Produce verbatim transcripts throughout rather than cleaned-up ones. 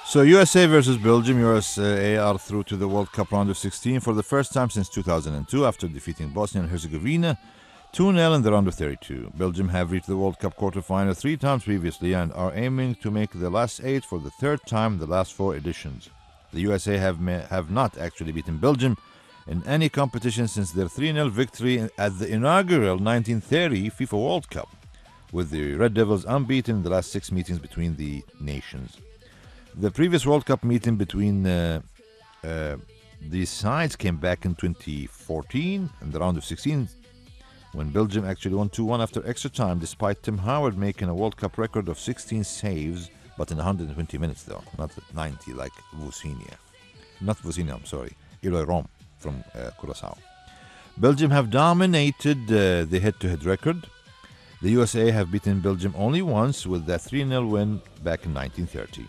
So U S A versus Belgium. U S A are through to the World Cup round of sixteen for the first time since two thousand two after defeating Bosnia and Herzegovina two nil in the round of thirty-two. Belgium have reached the World Cup quarterfinal three times previously and are aiming to make the last eight for the third time in the last four editions. The U S A have, ma- have not actually beaten Belgium in any competition since their three nil victory at the inaugural nineteen thirty FIFA World Cup, with the Red Devils unbeaten in the last six meetings between the nations. The previous World Cup meeting between uh, uh, these sides came back in twenty fourteen in the round of sixteen, when Belgium actually won two one after extra time, despite Tim Howard making a World Cup record of sixteen saves, but in one hundred twenty minutes though, not ninety like Vucinic. Not Vucinic, I'm sorry, Eloy Rom from uh, Curaçao. Belgium have dominated uh, the head-to-head record. The U S A have beaten Belgium only once with that three nil win back in nineteen thirty.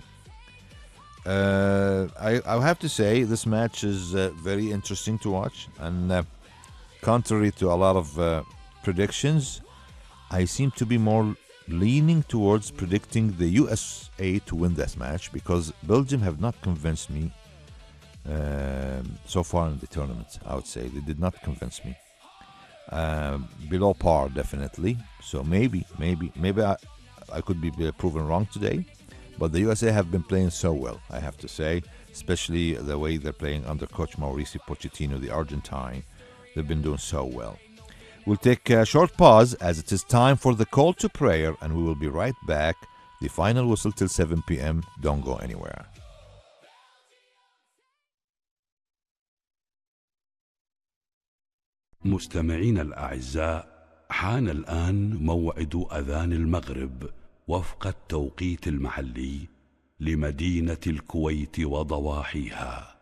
Uh, I, I have to say this match is uh, very interesting to watch, and uh, contrary to a lot of uh, predictions, I seem to be more leaning towards predicting the U S A to win this match, because Belgium have not convinced me um, so far in the tournament. I would say they did not convince me. Uh, below par, definitely. So maybe, maybe, maybe I, I could be proven wrong today. But the U S A have been playing so well, I have to say, especially the way they're playing under coach Mauricio Pochettino, the Argentine. They've been doing so well. We'll take a short pause as it is time for the call to prayer, and we will be right back. The final whistle till seven p.m. Don't go anywhere. مستمعين الأعزاء، حان الآن موعد أذان المغرب وفق التوقيت المحلي لمدينة الكويت وضواحيها.